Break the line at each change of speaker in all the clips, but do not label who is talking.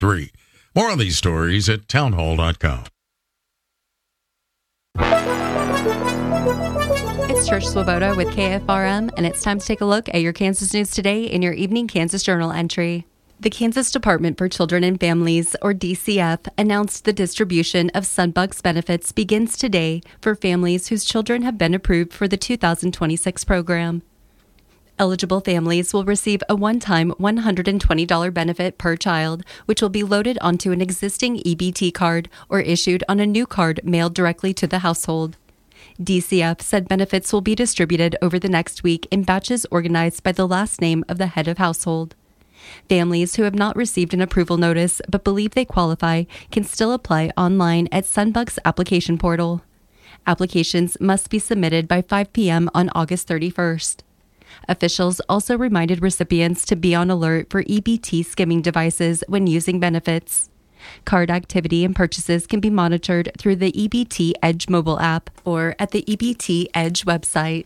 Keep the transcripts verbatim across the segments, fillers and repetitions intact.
three. More on these stories at townhall dot com.
It's Trish Swoboda with K F R M, and it's time to take a look at your Kansas news today in your Evening Kansas Journal entry. The Kansas Department for Children and Families, or D C F, announced the distribution of Sunbucks benefits begins today for families whose children have been approved for the two thousand twenty-six program. Eligible families will receive a one-time one hundred twenty dollars benefit per child, which will be loaded onto an existing E B T card or issued on a new card mailed directly to the household. D C F said benefits will be distributed over the next week in batches organized by the last name of the head of household. Families who have not received an approval notice but believe they qualify can still apply online at Sunbucks application portal. Applications must be submitted by five p.m. on August thirty-first. Officials also reminded recipients to be on alert for E B T skimming devices when using benefits. Card activity and purchases can be monitored through the E B T Edge mobile app or at the E B T Edge website.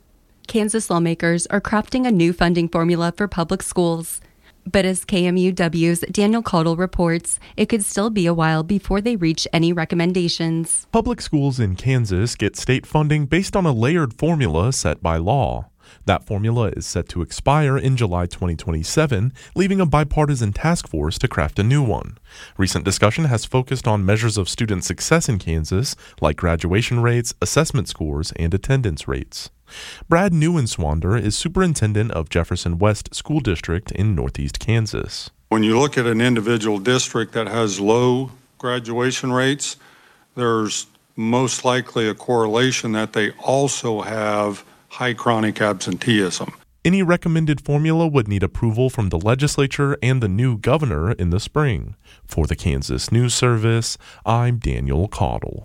Kansas lawmakers are crafting a new funding formula for public schools. But as K M U W's Daniel Caudle reports, it could still be a while before they reach any recommendations.
Public schools in Kansas get state funding based on a layered formula set by law. That formula is set to expire in July twenty twenty-seven, leaving a bipartisan task force to craft a new one. Recent discussion has focused on measures of student success in Kansas, like graduation rates, assessment scores, and attendance rates. Brad Neuenswander is superintendent of Jefferson West School District in Northeast Kansas.
When you look at an individual district that has low graduation rates, there's most likely a correlation that they also have high chronic absenteeism.
Any recommended formula would need approval from the legislature and the new governor in the spring. For the Kansas News Service, I'm Daniel Caudle.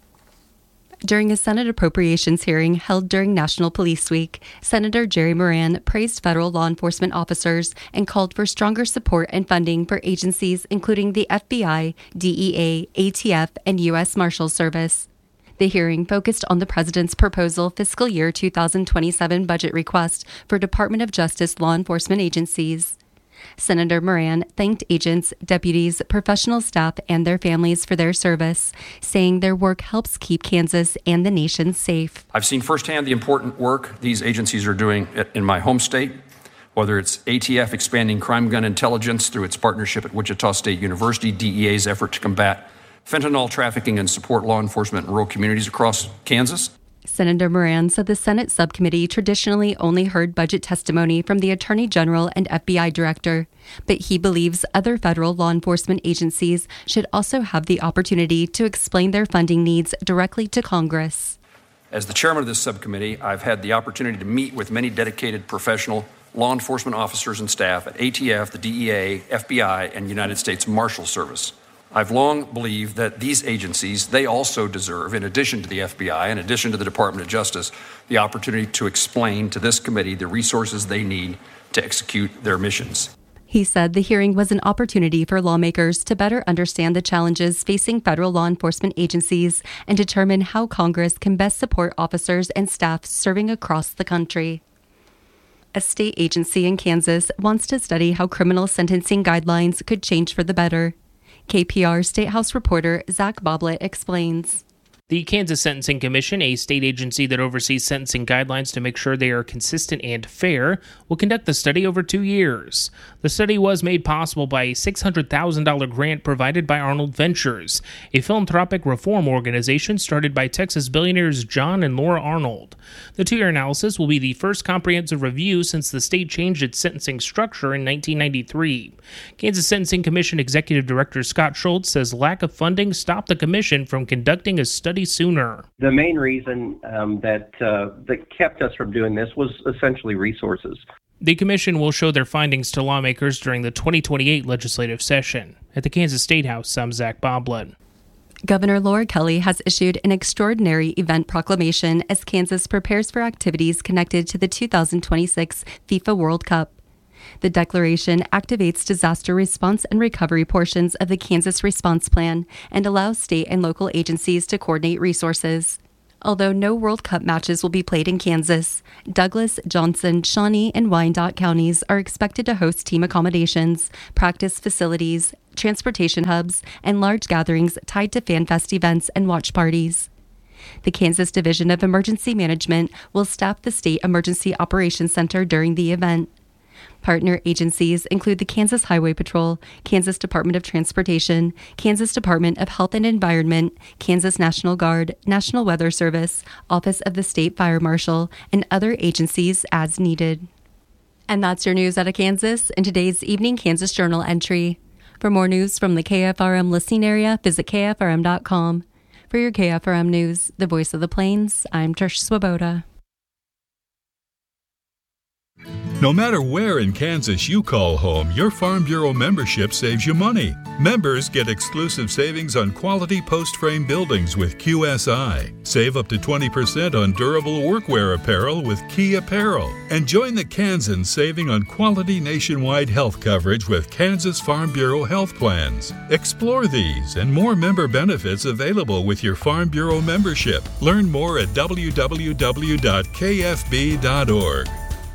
During a Senate appropriations hearing held during National Police Week, Senator Jerry Moran praised federal law enforcement officers and called for stronger support and funding for agencies including the F B I, D E A, A T F, and U S Marshals Service. The hearing focused on the president's proposal fiscal year two thousand twenty-seven budget request for Department of Justice law enforcement agencies. Senator Moran thanked agents, deputies, professional staff, and their families for their service, saying their work helps keep Kansas and the nation safe.
I've seen firsthand the important work these agencies are doing in my home state, whether it's A T F expanding crime gun intelligence through its partnership at Wichita State University, D E A's effort to combat fentanyl trafficking and support law enforcement in rural communities across Kansas.
Senator Moran said the Senate subcommittee traditionally only heard budget testimony from the Attorney General and F B I Director, but he believes other federal law enforcement agencies should also have the opportunity to explain their funding needs directly to Congress.
As the chairman of this subcommittee, I've had the opportunity to meet with many dedicated professional law enforcement officers and staff at A T F, the D E A, F B I, and United States Marshals Service. I've long believed that these agencies, they also deserve, in addition to the F B I, in addition to the Department of Justice, the opportunity to explain to this committee the resources they need to execute their missions.
He said the hearing was an opportunity for lawmakers to better understand the challenges facing federal law enforcement agencies and determine how Congress can best support officers and staff serving across the country. A state agency in Kansas wants to study how criminal sentencing guidelines could change for the better. K P R State House reporter Zach Boblet explains.
The Kansas Sentencing Commission, a state agency that oversees sentencing guidelines to make sure they are consistent and fair, will conduct the study over two years. The study was made possible by a six hundred thousand dollars grant provided by Arnold Ventures, a philanthropic reform organization started by Texas billionaires John and Laura Arnold. The two-year analysis will be the first comprehensive review since the state changed its sentencing structure in nineteen ninety-three. Kansas Sentencing Commission Executive Director Scott Schultz says lack of funding stopped the commission from conducting a study sooner.
The main reason um, that uh, that kept us from doing this was essentially resources.
The commission will show their findings to lawmakers during the twenty twenty-eight legislative session. At the Kansas State House, I'm Zach Boblet.
Governor Laura Kelly has issued an extraordinary event proclamation as Kansas prepares for activities connected to the two thousand twenty-six FIFA World Cup. The declaration activates disaster response and recovery portions of the Kansas Response Plan and allows state and local agencies to coordinate resources. Although no World Cup matches will be played in Kansas, Douglas, Johnson, Shawnee, and Wyandotte counties are expected to host team accommodations, practice facilities, transportation hubs, and large gatherings tied to FanFest events and watch parties. The Kansas Division of Emergency Management will staff the State Emergency Operations Center during the event. Partner agencies include the Kansas Highway Patrol, Kansas Department of Transportation, Kansas Department of Health and Environment, Kansas National Guard, National Weather Service, Office of the State Fire Marshal, and other agencies as needed. And that's your news out of Kansas in today's Evening Kansas Journal entry. For more news from the K F R M listening area, visit K F R M dot com. For your K F R M News, the voice of the Plains, I'm Trish Swoboda.
No matter where in Kansas you call home, your Farm Bureau membership saves you money. Members get exclusive savings on quality post-frame buildings with Q S I. Save up to twenty percent on durable workwear apparel with Key Apparel. And join the Kansans saving on quality nationwide health coverage with Kansas Farm Bureau health plans. Explore these and more member benefits available with your Farm Bureau membership. Learn more at w w w dot k f b dot org.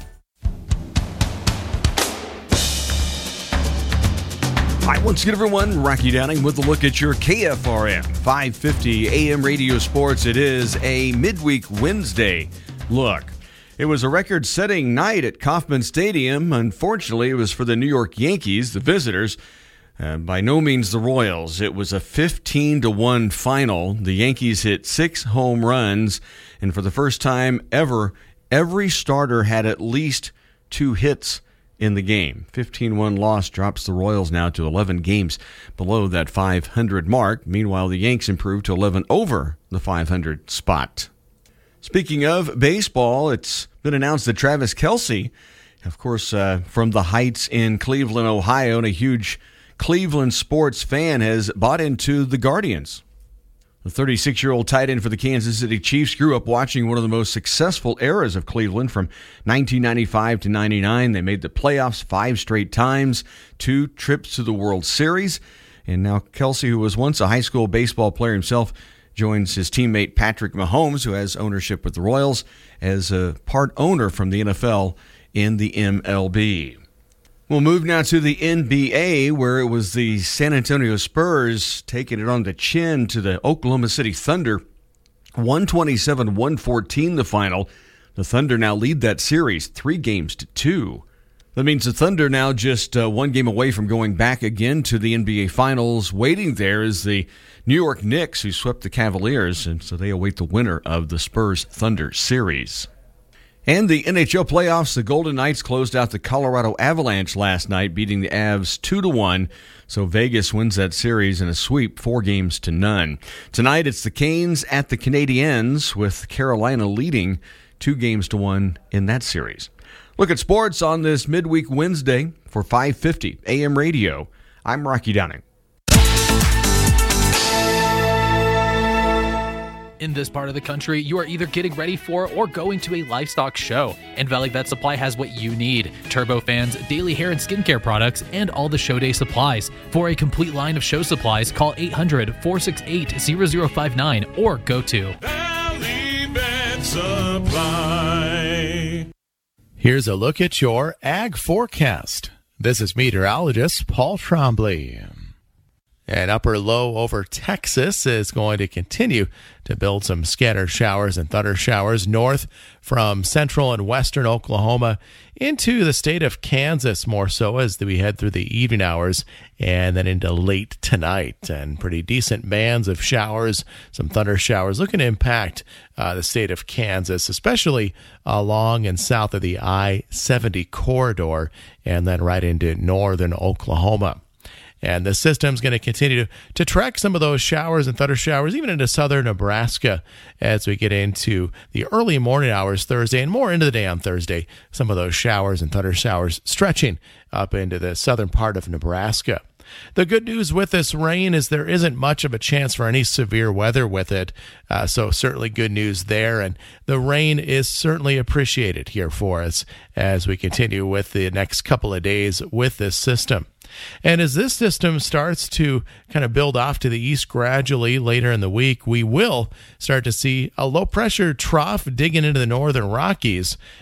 Hi, once again, everyone. Rocky Downing with a look at your K F R M five fifty A M radio sports. It is a midweek Wednesday look. It was a record-setting night at Kauffman Stadium. Unfortunately, it was for the New York Yankees, the visitors. Uh, by no means the Royals. It was a fifteen to one final. The Yankees hit six home runs, and for the first time ever, every starter had at least two hits in the game. fifteen one loss drops the Royals now to eleven games below that five hundred mark. Meanwhile, the Yanks improved to eleven over the five hundred spot. Speaking of baseball, it's been announced that Travis Kelce, of course, uh, from the Heights in Cleveland, Ohio, and a huge Cleveland sports fan, has bought into the Guardians. The thirty-six-year-old tight end for the Kansas City Chiefs grew up watching one of the most successful eras of Cleveland from nineteen ninety-five to ninety-nine. They made the playoffs five straight times, two trips to the World Series. And now Kelce, who was once a high school baseball player himself, joins his teammate Patrick Mahomes, who has ownership with the Royals, as a part owner from the N F L in the M L B. We'll move now to the N B A, where it was the San Antonio Spurs taking it on the chin to the Oklahoma City Thunder. one twenty-seven to one fourteen the final. The Thunder now lead that series three games to two. That means the Thunder now just uh, one game away from going back again to the N B A Finals. Waiting there is the New York Knicks, who swept the Cavaliers, and so they await the winner of the Spurs-Thunder series. And the N H L playoffs, the Golden Knights closed out the Colorado Avalanche last night, beating the Avs two to one. So Vegas wins that series in a sweep, four games to none. Tonight it's the Canes at the Canadiens, with Carolina leading two games to one in that series. Look at sports on this midweek Wednesday for five fifty A M radio. I'm Rocky Downing.
In this part of the country, you are either getting ready for or going to a livestock show, and Valley Vet Supply has what you need: turbofans, daily hair and skincare products, and all the show day supplies. For a complete line of show supplies, call eight hundred, four six eight, zero zero five nine or go to Valley Vet
Supply. Here's a look at your ag forecast. This is meteorologist Paul Trombley. An upper low over Texas is going to continue to build some scattered showers and thunder showers north from central and western Oklahoma into the state of Kansas, more so as we head through the evening hours and then into late tonight. And pretty decent bands of showers, some thunder showers looking to impact uh, the state of Kansas, especially along and south of the I seventy corridor and then right into northern Oklahoma. And the system's going to continue to, to track some of those showers and thunder showers even into southern Nebraska as we get into the early morning hours Thursday and more into the day on Thursday. Some of those showers and thunder showers stretching up into the southern part of Nebraska. The good news with this rain is there isn't much of a chance for any severe weather with it, uh, so certainly good news there. And the rain is certainly appreciated here for us as we continue with the next couple of days with this system. And as this system starts to kind of build off to the east gradually later in the week, we will start to see a low-pressure trough digging into the northern Rockies,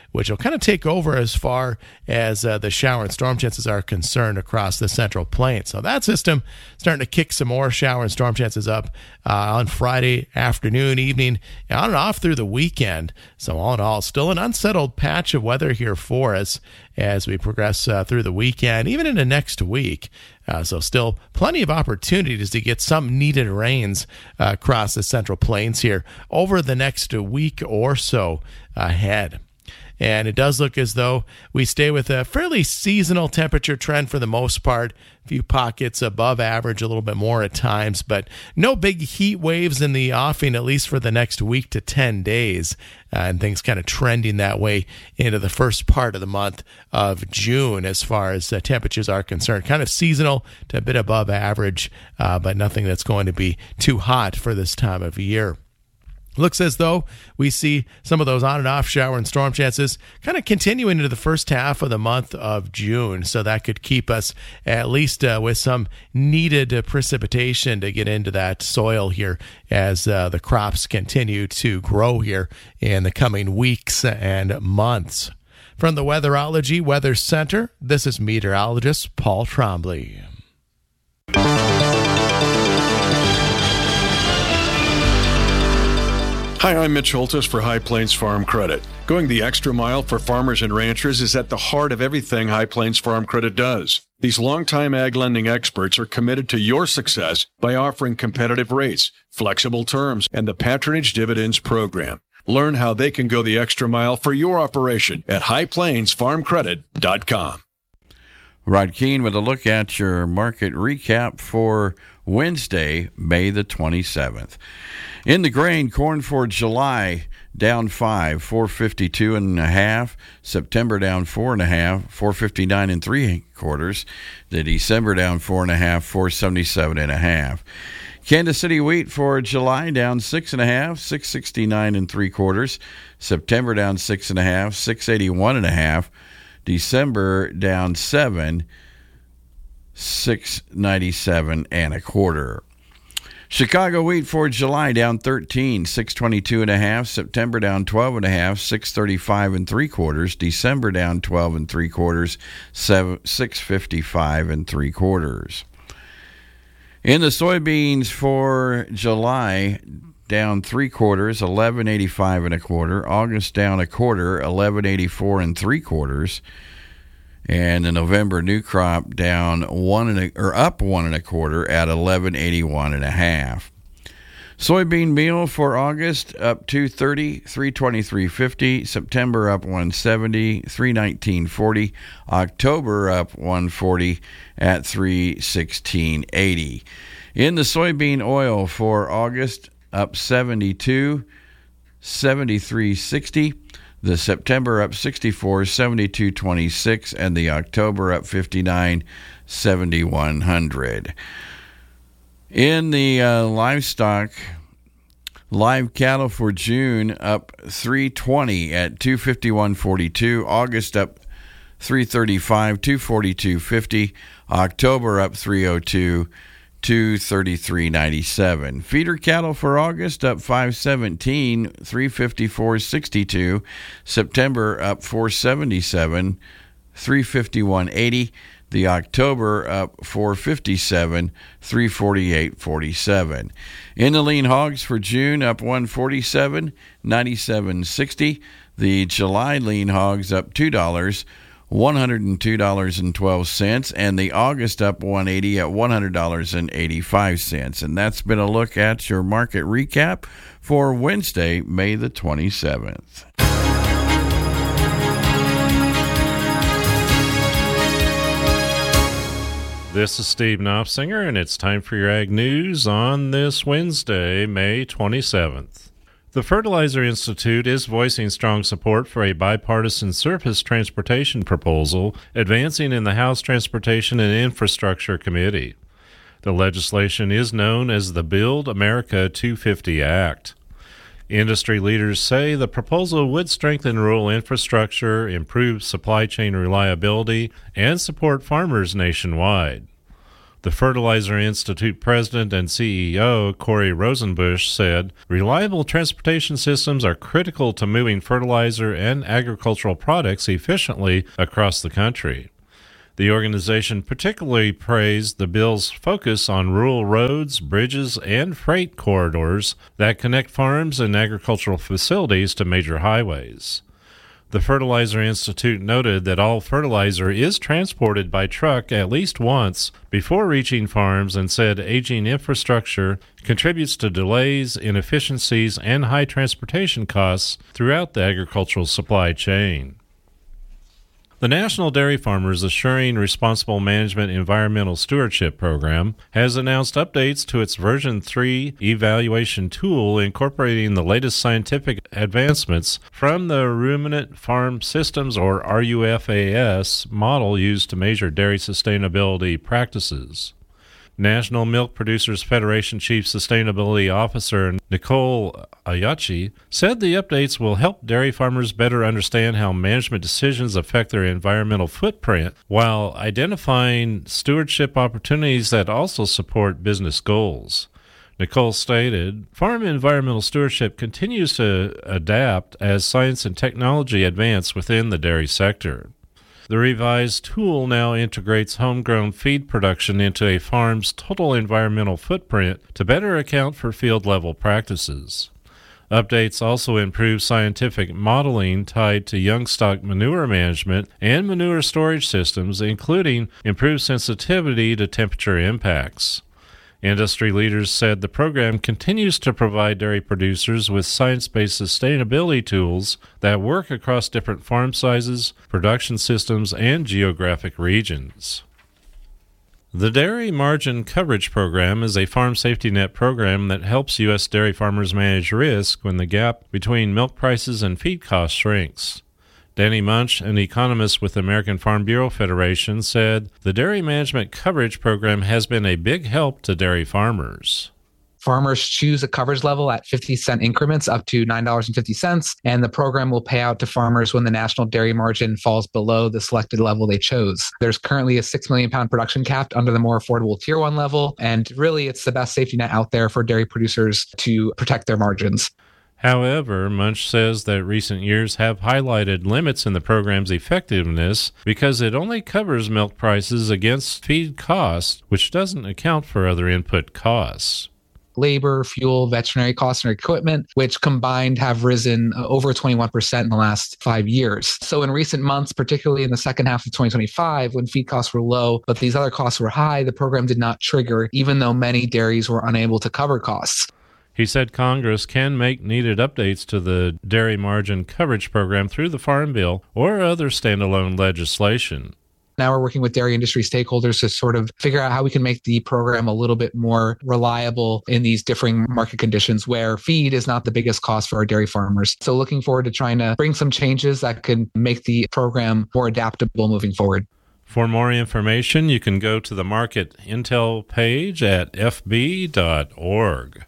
which will kind of take over as far as uh, the shower and storm chances are concerned across the Central Plains. So that system starting to kick some more shower and storm chances up uh, on Friday afternoon, evening, on and off through the weekend. So all in all, still an unsettled patch of weather here for us as we progress uh, through the weekend, even into next week. Uh, so still plenty of opportunities to get some needed rains uh, across the Central Plains here over the next week or so ahead. And it does look as though we stay with a fairly seasonal temperature trend for the most part. A few pockets above average, a little bit more at times, but no big heat waves in the offing, at least for the next week to ten days. Uh, and things kind of trending that way into the first part of the month of June as far as uh, temperatures are concerned. Kind of seasonal to a bit above average, uh, but nothing that's going to be too hot for this time of year. Looks as though we see some of those on and off shower and storm chances kind of continuing into the first half of the month of June. So that could keep us at least uh, with some needed uh, precipitation to get into that soil here as uh, the crops continue to grow here in the coming weeks and months. From the Weatherology Weather Center, this is meteorologist Paul Trombley.
Hi, I'm Mitch Holtis for High Plains Farm Credit. Going the extra mile for farmers and ranchers is at the heart of everything High Plains Farm Credit does. These longtime ag lending experts are committed to your success by offering competitive rates, flexible terms, and the Patronage Dividends program. Learn how they can go the extra mile for your operation at high plains farm credit dot com.
Rod Keene with a look at your market recap for Wednesday, May the twenty-seventh. In the grain, corn for July down five, four fifty-two and a half. September down four and a half, four fifty-nine and three quarters. The December down four and a half, four seventy-seven and a half. Kansas City wheat for July down six and a half, six sixty-nine and three quarters. September down six and a half, six eighty-one and a half. December down seven, six ninety-seven and a quarter. Chicago wheat for July down thirteen, six twenty-two and a half. September down twelve and a half, six thirty-five and three quarters. December down twelve and three quarters, six fifty-five and three quarters. In the soybeans for July, down three quarters, eleven eighty-five and a quarter. August down a quarter, eleven eighty-four and three quarters. And the November new crop down one and a, or up one and a quarter at eleven eighty-one and a half. Soybean meal for August up two thirty, three twenty-three fifty. September up one seventy, three nineteen forty. October up one forty at three sixteen eighty. In the soybean oil for August up seventy-two, seventy-three sixty. The September up sixty-four, seventy-two twenty-six, and the October up fifty-nine, seventy-one hundred. In the uh, livestock, live cattle for June up three twenty at two fifty-one forty-two. August up three thirty-five, two forty-two fifty. October up three oh two, two thirty-three ninety-seven. Feeder cattle for August up five seventeen, three fifty-four sixty-two. September up four seventy-seven, three fifty-one eighty. The October up four fifty-seven, three forty-eight forty-seven. In the lean hogs for June up one forty-seven, ninety-seven sixty. The July lean hogs up two dollars, one hundred two dollars and twelve cents, and the August up one eighty at one hundred dollars and eighty-five cents. And that's been a look at your market recap for Wednesday, May the twenty-seventh.
This is Steve Knopfsinger, and it's time for your Ag News on this Wednesday, May twenty-seventh. The Fertilizer Institute is voicing strong support for a bipartisan surface transportation proposal advancing in the House Transportation and Infrastructure Committee. The legislation is known as the Build America two fifty Act. Industry leaders say the proposal would strengthen rural infrastructure, improve supply chain reliability, and support farmers nationwide. The Fertilizer Institute president and C E O, Corey Rosenbusch, said, "Reliable transportation systems are critical to moving fertilizer and agricultural products efficiently across the country." The organization particularly praised the bill's focus on rural roads, bridges, and freight corridors that connect farms and agricultural facilities to major highways. The Fertilizer Institute noted that all fertilizer is transported by truck at least once before reaching farms and said aging infrastructure contributes to delays, inefficiencies, and high transportation costs throughout the agricultural supply chain. The National Dairy Farmers Assuring Responsible Management Environmental Stewardship Program has announced updates to its version three evaluation tool incorporating the latest scientific advancements from the Ruminant Farm Systems, or R U F A S, model used to measure dairy sustainability practices. National Milk Producers Federation Chief Sustainability Officer Nicole Ayachi said the updates will help dairy farmers better understand how management decisions affect their environmental footprint while identifying stewardship opportunities that also support business goals. Nicole stated, "Farm environmental stewardship continues to adapt as science and technology advance within the dairy sector." The revised tool now integrates homegrown feed production into a farm's total environmental footprint to better account for field-level practices. Updates also improve scientific modeling tied to young stock manure management and manure storage systems, including improved sensitivity to temperature impacts. Industry leaders said the program continues to provide dairy producers with science-based sustainability tools that work across different farm sizes, production systems, and geographic regions. The Dairy Margin Coverage Program is a farm safety net program that helps U S dairy farmers manage risk when the gap between milk prices and feed costs shrinks. Danny Munch, an economist with the American Farm Bureau Federation, said the Dairy Management Coverage Program has been a big help to dairy farmers.
Farmers choose a coverage level at fifty cent increments up to nine dollars and fifty cents, and the program will pay out to farmers when the national dairy margin falls below the selected level they chose. There's currently a six million pound production cap under the more affordable Tier one level, and really it's the best safety net out there for dairy producers to protect their margins.
However, Munch says that recent years have highlighted limits in the program's effectiveness because it only covers milk prices against feed costs, which doesn't account for other input costs.
Labor, fuel, veterinary costs, and equipment, which combined have risen over twenty-one percent in the last five years. So in recent months, particularly in the second half of twenty twenty-five, when feed costs were low, but these other costs were high, the program did not trigger, even though many dairies were unable to cover costs.
He said Congress can make needed updates to the Dairy Margin Coverage Program through the Farm Bill or other standalone legislation.
Now we're working with dairy industry stakeholders to sort of figure out how we can make the program a little bit more reliable in these differing market conditions where feed is not the biggest cost for our dairy farmers. So looking forward to trying to bring some changes that can make the program more adaptable moving forward.
For more information, you can go to the Market Intel page at f b dot org.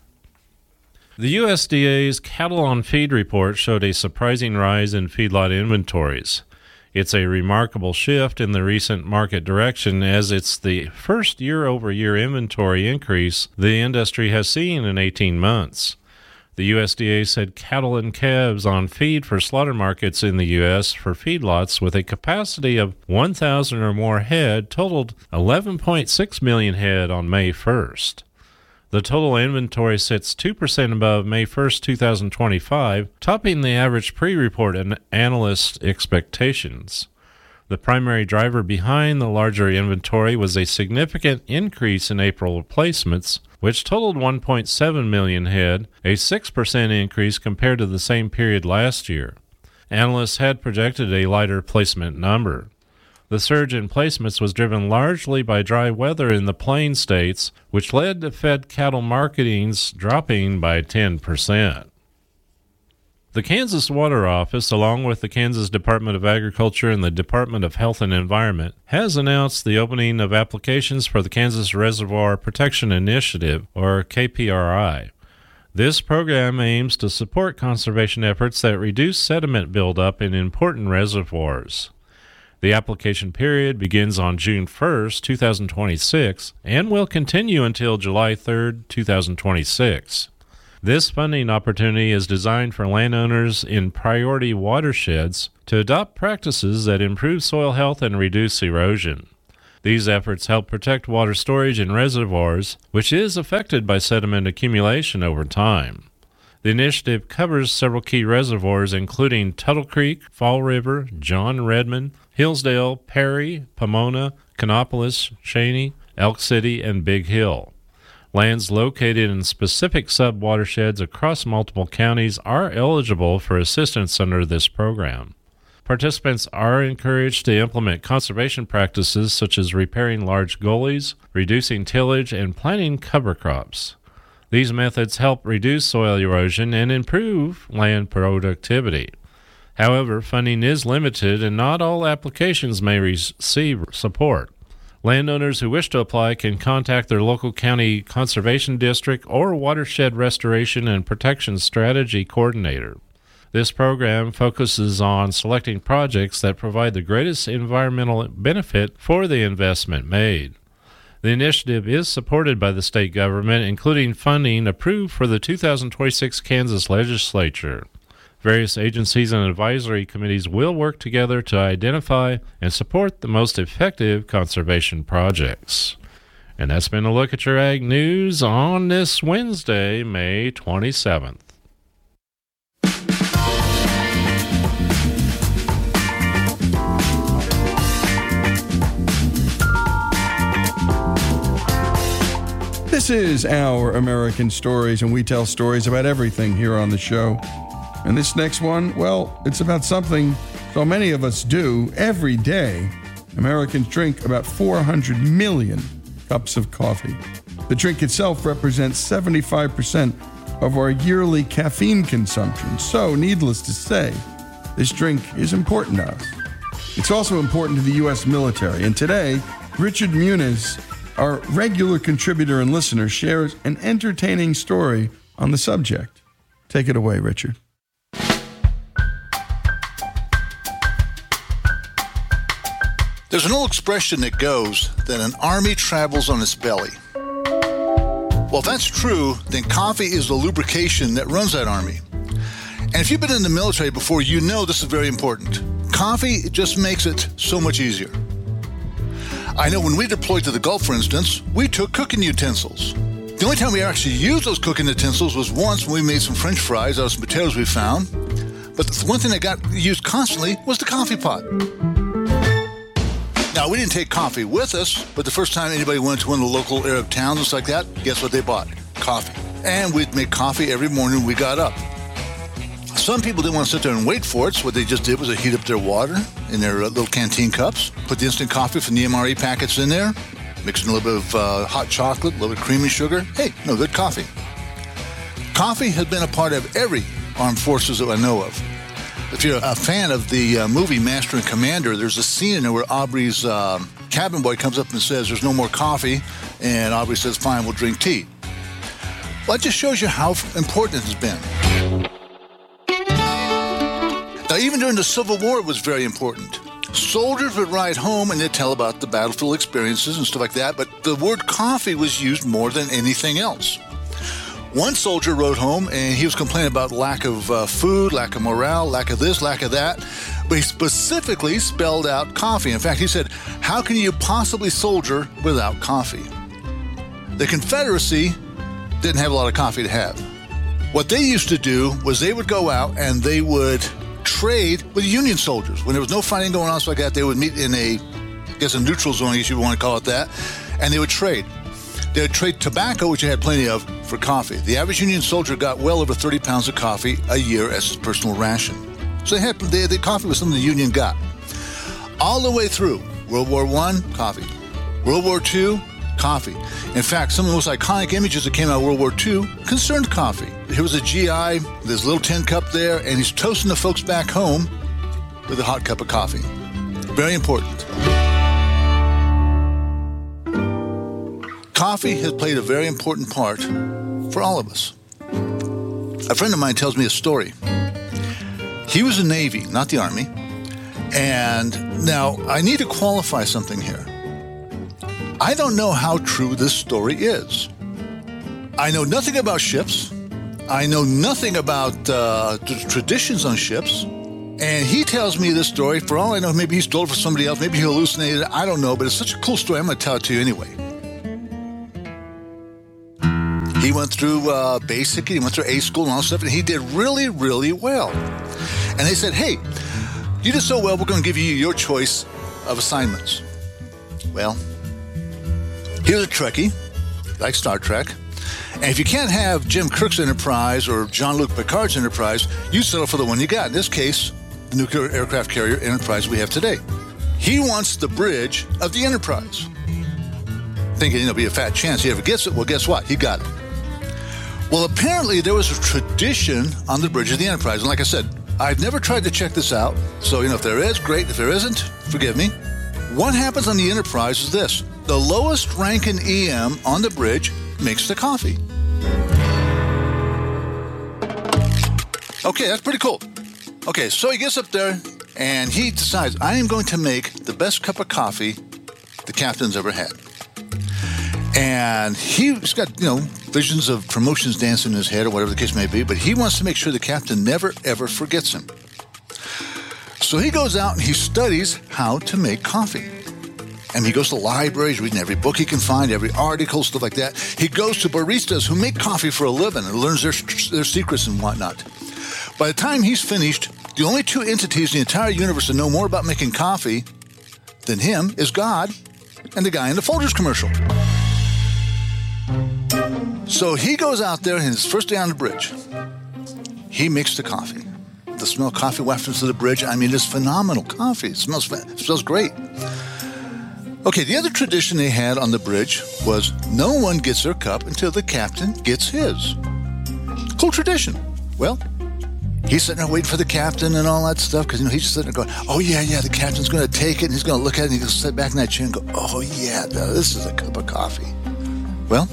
The U S D A's Cattle on Feed report showed a surprising rise in feedlot inventories. It's a remarkable shift in the recent market direction as it's the first year-over-year inventory increase the industry has seen in eighteen months. The U S D A said cattle and calves on feed for slaughter markets in the U S for feedlots with a capacity of one thousand or more head totaled eleven point six million head on May first. The total inventory sits two percent above May first, twenty twenty-five, topping the average pre-report and analyst expectations. The primary driver behind the larger inventory was a significant increase in April replacements, which totaled one point seven million head, a six percent increase compared to the same period last year. Analysts had projected a lighter placement number. The surge in placements was driven largely by dry weather in the Plain states, which led to fed cattle marketings dropping by ten percent. The Kansas Water Office, along with the Kansas Department of Agriculture and the Department of Health and Environment, has announced the opening of applications for the Kansas Reservoir Protection Initiative, or K P R I. This program aims to support conservation efforts that reduce sediment buildup in important reservoirs. The application period begins on June first, twenty twenty-six, and will continue until July third, twenty twenty-six. This funding opportunity is designed for landowners in priority watersheds to adopt practices that improve soil health and reduce erosion. These efforts help protect water storage in reservoirs, which is affected by sediment accumulation over time. The initiative covers several key reservoirs, including Tuttle Creek, Fall River, John Redmond, Hillsdale, Perry, Pomona, Canopolis, Cheney, Elk City, and Big Hill. Lands located in specific sub-watersheds across multiple counties are eligible for assistance under this program. Participants are encouraged to implement conservation practices such as repairing large gullies, reducing tillage, and planting cover crops. These methods help reduce soil erosion and improve land productivity. However, funding is limited and not all applications may receive support. Landowners who wish to apply can contact their local county conservation district or watershed restoration and protection strategy coordinator. This program focuses on selecting projects that provide the greatest environmental benefit for the investment made. The initiative is supported by the state government, including funding approved for the two thousand twenty-six Kansas legislature. Various agencies and advisory committees will work together to identify and support the most effective conservation projects. And that's been a look at your Ag News on this Wednesday, May twenty-seventh.
This is Our American Stories, and we tell stories about everything here on the show. And this next one, well, it's about something so many of us do every day. Americans drink about four hundred million cups of coffee. The drink itself represents seventy-five percent of our yearly caffeine consumption. So, needless to say, this drink is important to us. It's also important to the U S military. And today, Richard Muniz, our regular contributor and listener, shares an entertaining story on the subject. Take it away, Richard.
There's an old expression that goes that an army travels on its belly. Well, if that's true, then coffee is the lubrication that runs that army. And if you've been in the military before, you know this is very important. Coffee just makes it so much easier. I know when we deployed to the Gulf, for instance, we took cooking utensils. The only time we actually used those cooking utensils was once when we made some French fries out of some potatoes we found. But the one thing that got used constantly was the coffee pot. Now, we didn't take coffee with us, but the first time anybody went to one of the local Arab towns and stuff like that, guess what they bought? Coffee. And we'd make coffee every morning when we got up. Some people didn't want to sit there and wait for it, so what they just did was they heat up their water in their little canteen cups, put the instant coffee from the M R E packets in there, mix in a little bit of uh, hot chocolate, a little bit of creamy sugar. Hey, no good coffee. Coffee has been a part of every armed forces that I know of. If you're a fan of the uh, movie Master and Commander, there's a scene in there where Aubrey's uh, cabin boy comes up and says, there's no more coffee, and Aubrey says, fine, we'll drink tea. Well, that just shows you how important it has been. Now, even during the Civil War, it was very important. Soldiers would ride home and they'd tell about the battlefield experiences and stuff like that, but the word coffee was used more than anything else. One soldier rode home and he was complaining about lack of uh, food, lack of morale, lack of this, lack of that, but he specifically spelled out coffee. In fact, he said, how can you possibly soldier without coffee? The Confederacy didn't have a lot of coffee to have. What they used to do was they would go out and they would trade with Union soldiers. When there was no fighting going on, stuff like that, they would meet in a, I guess, a neutral zone, I guess you would want to call it that, and they would trade. They would trade tobacco, which they had plenty of, for coffee. The average Union soldier got well over thirty pounds of coffee a year as his personal ration. So they had they, the coffee was something the Union got. All the way through World War One, coffee. World War Two, coffee. In fact, some of the most iconic images that came out of World War Two concerned coffee. Here was a G I, there's a little tin cup there, and he's toasting the folks back home with a hot cup of coffee. Very important. Coffee has played a very important part for all of us. A friend of mine tells me a story. He was in the Navy, not the Army, And now I need to qualify something here. I don't know how true this story is. I know nothing about ships. I know nothing about uh, the traditions on ships. And he tells me this story. For all I know, maybe he stole it from somebody else. Maybe he hallucinated it. I don't know. But it's such a cool story. I'm going to tell it to you anyway. He went through uh, basic. He went through A school and all that stuff. And he did really, really well. And they said, hey, you did so well, we're going to give you your choice of assignments. Well, here's a Trekkie, like Star Trek. And if you can't have Jim Kirk's Enterprise or Jean-Luc Picard's Enterprise, you settle for the one you got. In this case, the nuclear aircraft carrier Enterprise we have today. He wants the bridge of the Enterprise. Thinking it'll be a fat chance he ever gets it. Well, guess what? He got it. Well, apparently there was a tradition on the bridge of the Enterprise. And like I said, I've never tried to check this out. So, you know, if there is, great. If there isn't, forgive me. What happens on the Enterprise is this. The lowest ranking E M on the bridge makes the coffee. Okay, that's pretty cool. Okay, so he gets up there and he decides, I am going to make the best cup of coffee the captain's ever had. And he's got, you know, visions of promotions dancing in his head or whatever the case may be, but he wants to make sure the captain never, ever forgets him. So he goes out and he studies how to make coffee. And he goes to libraries, reading every book he can find, every article, stuff like that. He goes to baristas who make coffee for a living and learns their, their secrets and whatnot. By the time he's finished, the only two entities in the entire universe that know more about making coffee than him is God and the guy in the Folgers commercial. So he goes out there, and his first day on the bridge, he makes the coffee. The smell of coffee wafts to the bridge. I mean, it's phenomenal coffee. It smells, it smells great. Okay, the other tradition they had on the bridge was no one gets their cup until the captain gets his. Cool tradition. Well, he's sitting there waiting for the captain and all that stuff because, you know, he's just sitting there going, oh, yeah, yeah, the captain's going to take it, and he's going to look at it, and he's going to sit back in that chair and go, oh, yeah, this is a cup of coffee. Well,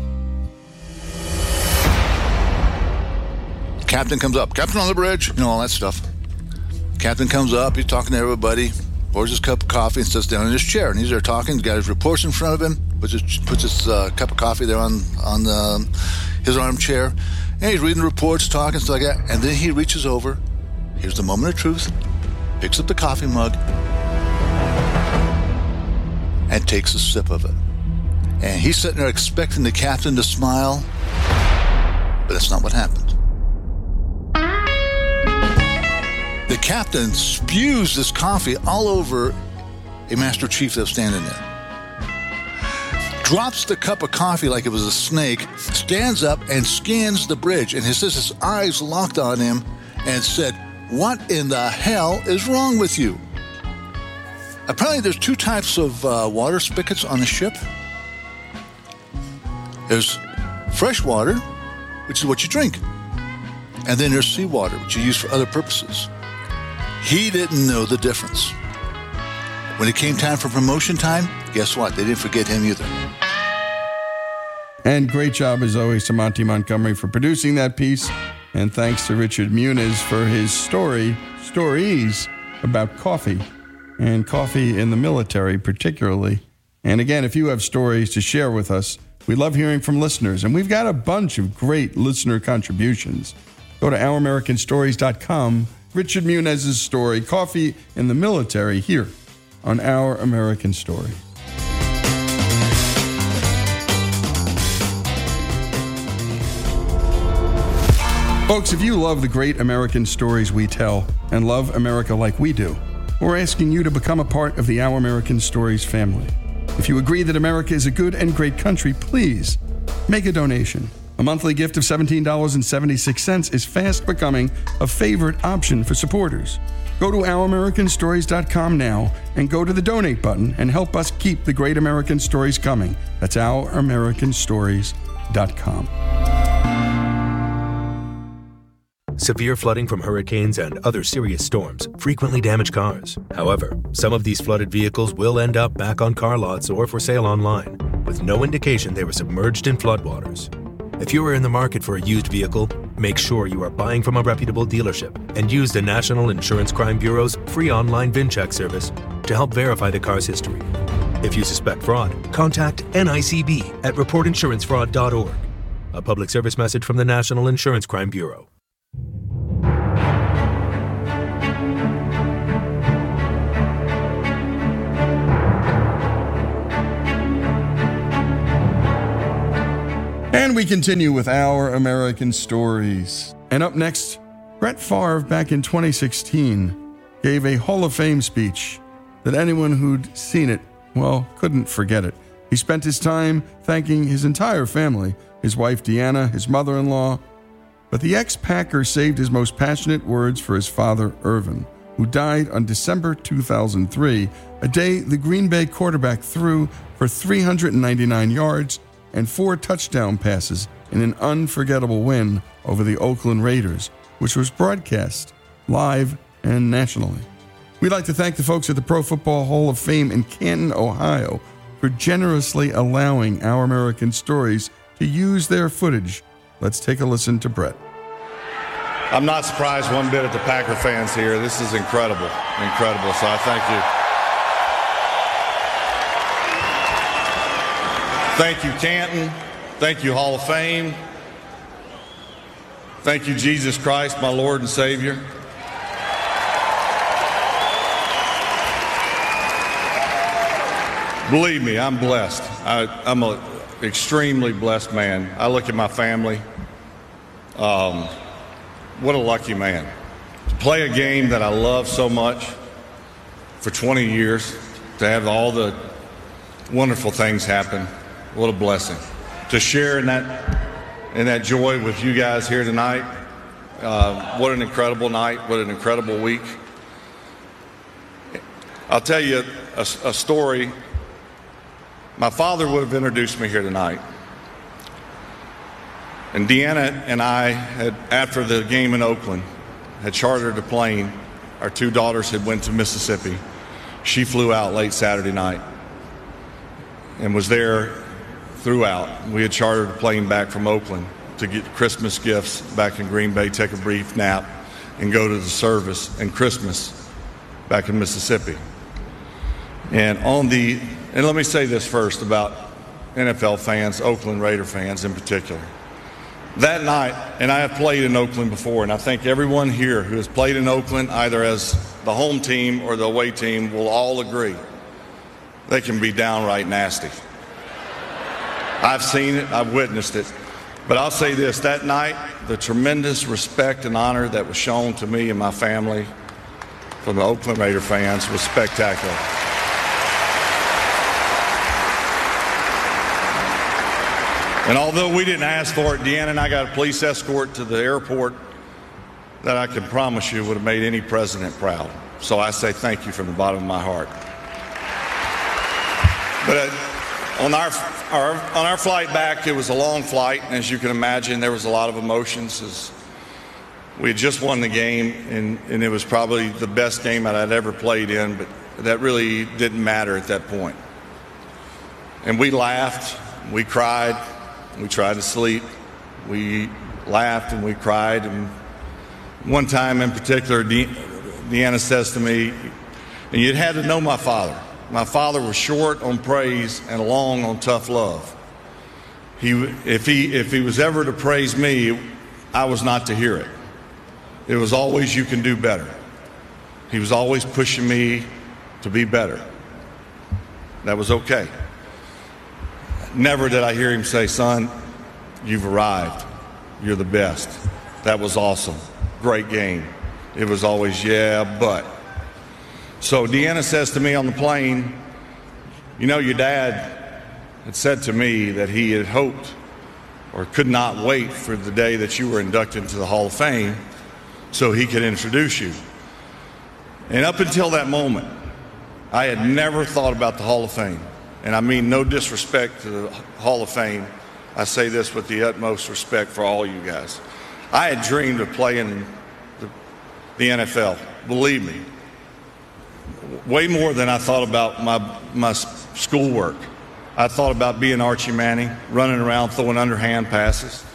captain comes up. Captain on the bridge, you know, all that stuff. Captain comes up. He's talking to everybody. Pours his cup of coffee and sits down in his chair. And he's there talking. He's got his reports in front of him. Puts his, puts his uh, cup of coffee there on, on the, his armchair. And he's reading the reports, talking, stuff like that. And then he reaches over. Here's the moment of truth. Picks up the coffee mug. And takes a sip of it. And he's sitting there expecting the captain to smile. But that's not what happened. The captain spews this coffee all over a Master Chief that's standing there. Drops the cup of coffee like it was a snake, stands up and scans the bridge, and his his eyes locked on him and said, what in the hell is wrong with you? Apparently there's two types of uh, water spigots on a ship. There's fresh water, which is what you drink. And then there's seawater, which you use for other purposes. He didn't know the difference. When it came time for promotion time, guess what? They didn't forget him either.
And great job, as always, to Monty Montgomery for producing that piece. And thanks to Richard Muniz for his story, stories about coffee, and coffee in the military particularly. And again, if you have stories to share with us, we love hearing from listeners. And we've got a bunch of great listener contributions. Go to our american stories dot com. Richard Muniz's story, Coffee in the Military, here on Our American Story. Folks, if you love the great American stories we tell and love America like we do, we're asking you to become a part of the Our American Stories family. If you agree that America is a good and great country, please make a donation. A monthly gift of seventeen dollars and seventy-six cents is fast becoming a favorite option for supporters. Go to our american stories dot com now and go to the donate button and help us keep the great American stories coming. That's our american stories dot com.
Severe flooding from hurricanes and other serious storms frequently damage cars. However, some of these flooded vehicles will end up back on car lots or for sale online, with no indication they were submerged in floodwaters. If you are in the market for a used vehicle, Make sure you are buying from a reputable dealership and use the National Insurance Crime Bureau's free online VinCheck service to help verify the car's history. If you suspect fraud, contact N I C B at report insurance fraud dot org. A public service message from the National Insurance Crime Bureau.
And we continue with Our American Stories. And up next, Brett Favre back in twenty sixteen gave a Hall of Fame speech that anyone who'd seen it, well, couldn't forget it. He spent his time thanking his entire family, his wife Deanna, his mother-in-law. But the ex-Packer saved his most passionate words for his father, Irvin, who died on December two thousand three, a day the Green Bay quarterback threw for three hundred ninety-nine yards and four touchdown passes in an unforgettable win over the Oakland Raiders, which was broadcast live and nationally. We'd like to thank the folks at the Pro Football Hall of Fame in Canton, Ohio, for generously allowing Our American Stories to use their footage. Let's take a listen to Brett.
I'm not surprised one bit at the Packer fans here. This is incredible, incredible. So I thank you. Thank you, Canton. Thank you, Hall of Fame. Thank you, Jesus Christ, my Lord and Savior. Believe me, I'm blessed. I, I'm an extremely blessed man. I look at my family. Um, what a lucky man. To play a game that I love so much for twenty years, to have all the wonderful things happen. What a blessing. To share in that in that joy with you guys here tonight. Uh, what an incredible night. What an incredible week. I'll tell you a, a story. My father would have introduced me here tonight. And Deanna and I had, after the game in Oakland, had chartered a plane. Our two daughters had went to Mississippi. She flew out late Saturday night and was there throughout. We had chartered a plane back from Oakland to get Christmas gifts back in Green Bay, take a brief nap, and go to the service and Christmas back in Mississippi. And on the, and let me say this first about N F L fans, Oakland Raider fans in particular. That night, and I have played in Oakland before, and I think everyone here who has played in Oakland, either as the home team or the away team, will all agree they can be downright nasty. I've seen it, I've witnessed it. But I'll say this, that night, the tremendous respect and honor that was shown to me and my family from the Oakland Raider fans was spectacular. And although we didn't ask for it, Deanna and I got a police escort to the airport that I can promise you would have made any president proud. So I say thank you from the bottom of my heart. But uh, on our, our on our flight back, it was a long flight, and as you can imagine, there was a lot of emotions. As we had just won the game, and, and it was probably the best game that I'd ever played in, but that really didn't matter at that point. And we laughed, we cried, we tried to sleep, we laughed and we cried. And one time in particular, De- Deanna says to me, and you'd had to know my father. My father was short on praise and long on tough love. He, if he, if he was ever to praise me, I was not to hear it. It was always, you can do better. He was always pushing me to be better. That was okay. Never did I hear him say, son, you've arrived. You're the best. That was awesome. Great game. It was always, yeah, but. So Deanna says to me on the plane, you know, your dad had said to me that he had hoped or could not wait for the day that you were inducted into the Hall of Fame so he could introduce you. And up until that moment, I had never thought about the Hall of Fame. And I mean no disrespect to the Hall of Fame. I say this with the utmost respect for all you guys. I had dreamed of playing the, the N F L, believe me. Way more than I thought about my, my schoolwork. I thought about being Archie Manning, running around throwing underhand passes.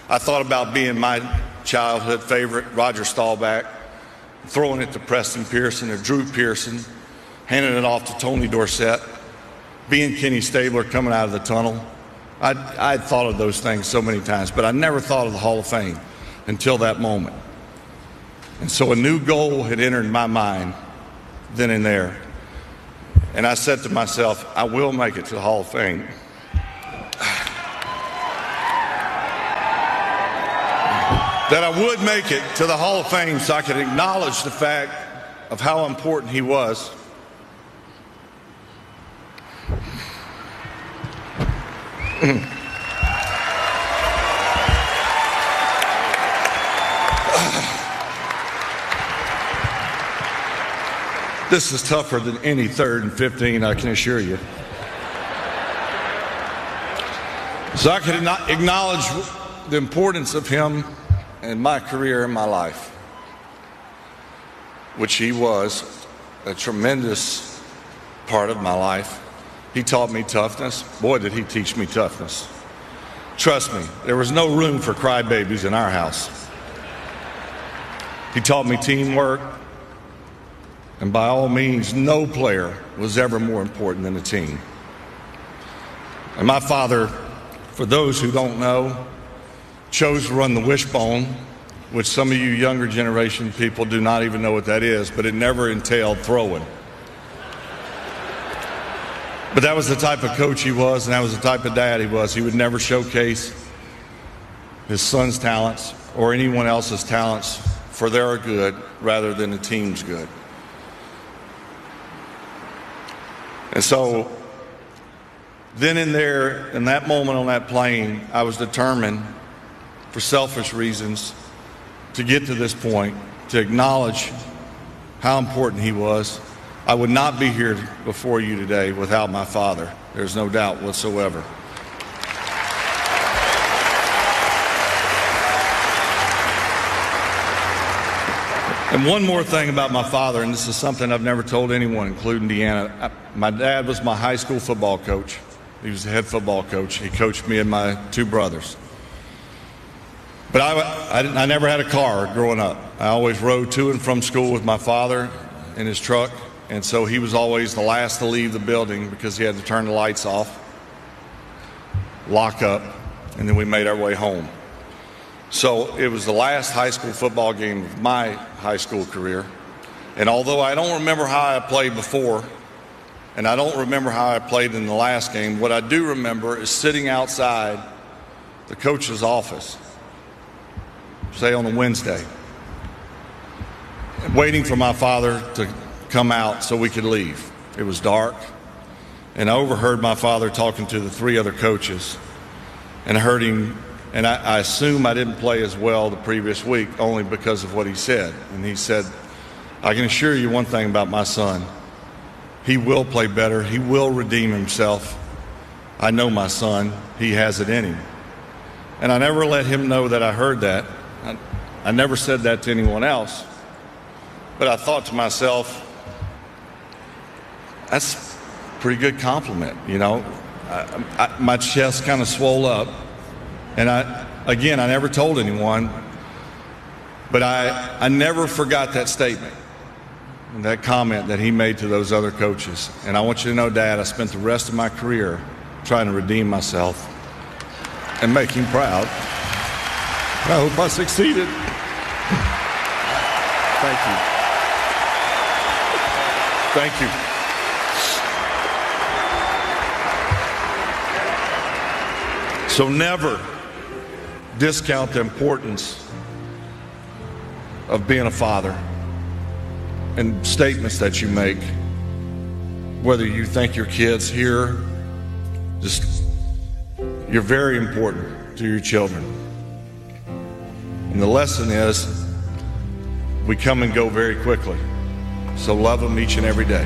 I thought about being my childhood favorite, Roger Staubach, throwing it to Preston Pearson or Drew Pearson, handing it off to Tony Dorsett, being Kenny Stabler coming out of the tunnel. I'd, I'd thought of those things so many times, but I never thought of the Hall of Fame until that moment. And so a new goal had entered my mind then and there. And I said to myself, I will make it to the Hall of Fame. That I would make it to the Hall of Fame so I could acknowledge the fact of how important he was. This is tougher than any third and fifteen, I can assure you. So I can acknowledge the importance of him in my career and my life, which he was a tremendous part of my life. He taught me toughness. Boy, did he teach me toughness. Trust me, there was no room for crybabies in our house. He taught me teamwork, and by all means, no player was ever more important than a team. And my father, for those who don't know, chose to run the wishbone, which some of you younger generation people do not even know what that is, but it never entailed throwing. But that was the type of coach he was, and that was the type of dad he was. He would never showcase his son's talents or anyone else's talents for their good rather than the team's good. And so then and there, in that moment on that plane, I was determined, for selfish reasons, to get to this point, to acknowledge how important he was. I would not be here before you today without my father. There's no doubt whatsoever. And one more thing about my father, and this is something I've never told anyone, including Deanna. I, my dad was my high school football coach. He was the head football coach. He coached me and my two brothers. But I, I, I never had a car growing up. I always rode to and from school with my father in his truck, and so he was always the last to leave the building because he had to turn the lights off, lock up, and then we made our way home. So it was the last high school football game of my high school career. And although I don't remember how I played before, and I don't remember how I played in the last game, what I do remember is sitting outside the coach's office, say on a Wednesday, waiting for my father to come out so we could leave. It was dark, and I overheard my father talking to the three other coaches, and I heard him. And I, I assume I didn't play as well the previous week only because of what he said. And he said, I can assure you one thing about my son. He will play better. He will redeem himself. I know my son. He has it in him. And I never let him know that I heard that. I, I never said that to anyone else. But I thought to myself, that's a pretty good compliment, you know. I, I, my chest kind of swole up. And I, again, I never told anyone, but I, I never forgot that statement, that comment that he made to those other coaches. And I want you to know, Dad, I spent the rest of my career trying to redeem myself and make him proud. I hope I succeeded. Thank you. Thank you. So never discount the importance of being a father and statements that you make, whether you think your kids here, just you're very important to your children. And the lesson is we come and go very quickly, so love them each and every day.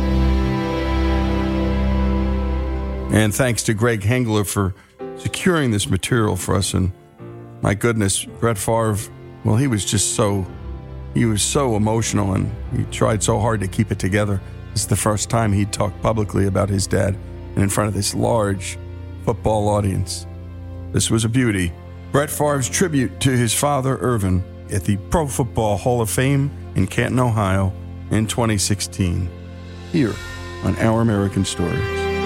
And thanks to Greg Hengler for securing this material for us. And my goodness, Brett Favre, well, he was just so, he was so emotional, and he tried so hard to keep it together. This is the first time he talked publicly about his dad and in front of this large football audience. This was a beauty. Brett Favre's tribute to his father, Irvin, at the Pro Football Hall of Fame in Canton, Ohio in twenty sixteen. Here on Our American Stories.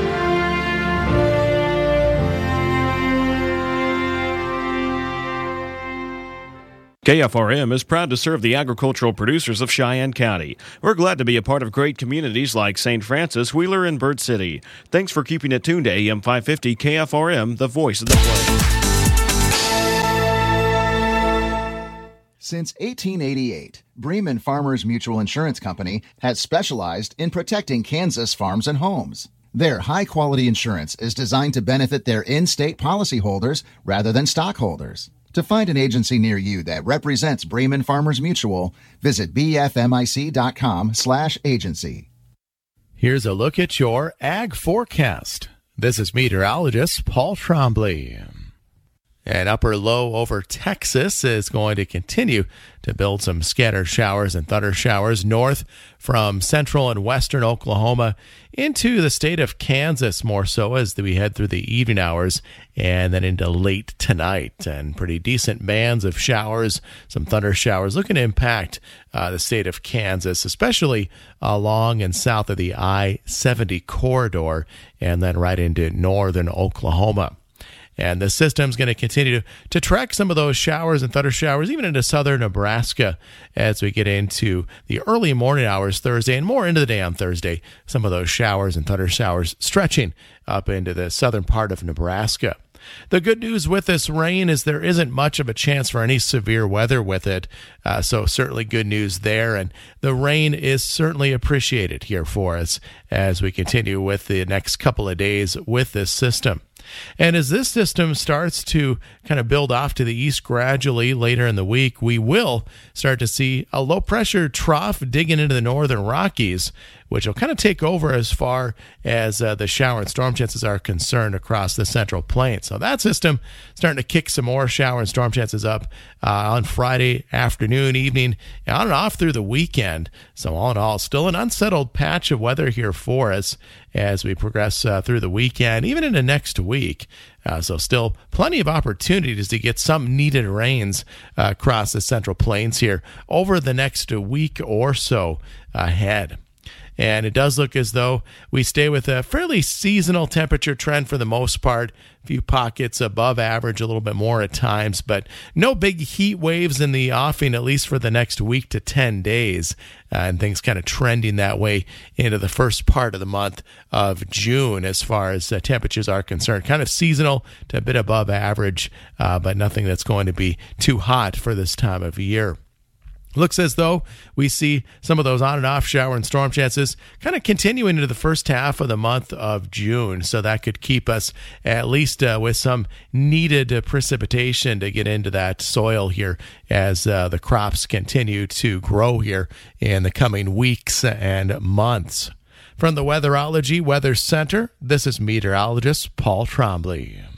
K F R M is proud to serve the agricultural producers of Cheyenne County. We're glad to be a part of great communities like Saint Francis, Wheeler, and Bird City. Thanks for keeping it tuned to A M five fifty K F R M, the voice of the plains.
Since eighteen eighty-eight, Bremen Farmers Mutual Insurance Company has specialized in protecting Kansas farms and homes. Their high-quality insurance is designed to benefit their in-state policyholders rather than stockholders. To find an agency near you that represents Bremen Farmers Mutual, visit b f m i c dot com slash agency.
Here's a look at your ag forecast. This is meteorologist Paul Trombley. An upper low over Texas is going to continue to build some scattered showers and thunder showers north from central and western Oklahoma into the state of Kansas, more so as we head through the evening hours and then into late tonight. And pretty decent bands of showers, some thunder showers looking to impact uh, the state of Kansas, especially along and south of the I seventy corridor and then right into northern Oklahoma. And the system's going to continue to, to track some of those showers and thunder showers even into southern Nebraska as we get into the early morning hours Thursday and more into the day on Thursday. Some of those showers and thunder showers stretching up into the southern part of Nebraska. The good news with this rain is there isn't much of a chance for any severe weather with it, uh, so certainly good news there. And the rain is certainly appreciated here for us as we continue with the next couple of days with this system. And as this system starts to kind of build off to the east gradually later in the week, we will start to see a low-pressure trough digging into the northern Rockies, which will kind of take over as far as uh, the shower and storm chances are concerned across the Central Plains. So that system starting to kick some more shower and storm chances up uh, on Friday afternoon, evening, on and off through the weekend. So all in all, still an unsettled patch of weather here for us as we progress uh, through the weekend, even into next week. Uh, so still plenty of opportunities to get some needed rains uh, across the Central Plains here over the next week or so ahead. And it does look as though we stay with a fairly seasonal temperature trend for the most part. A few pockets above average, a little bit more at times, but no big heat waves in the offing, at least for the next week to ten days. Uh, and things kind of trending that way into the first part of the month of June as far as uh, temperatures are concerned. Kind of seasonal to a bit above average, uh, but nothing that's going to be too hot for this time of year. Looks as though we see some of those on and off shower and storm chances kind of continuing into the first half of the month of June. So that could keep us at least uh, with some needed uh, precipitation to get into that soil here as uh, the crops continue to grow here in the coming weeks and months. From the Weatherology Weather Center, this is meteorologist Paul Trombley.